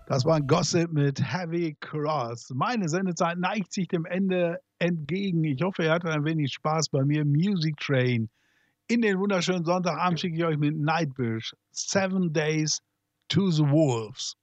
Das war 'n Gossip mit Heavy Cross. Meine Sendezeit neigt sich dem Ende entgegen. Ich hoffe, ihr hattet ein wenig Spaß bei mir. Music Train. In den wunderschönen Sonntagabend schicke ich euch mit Nightwish. 7 Days to the Wolves.